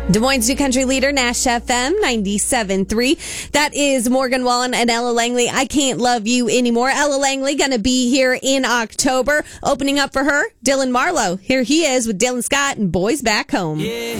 Des Moines New Country leader, Nash FM 97.3. That is Morgan Wallen and Ella Langley. I Can't Love You Anymore. Ella Langley going to be here in October. Opening up for her, Dylan Marlowe. Here he is with Dylan Scott and Boys Back Home. Yeah.